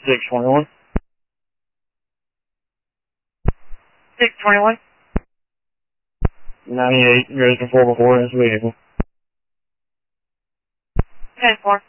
621. 621. 98, ready for 4x4 in this vehicle. 10-4.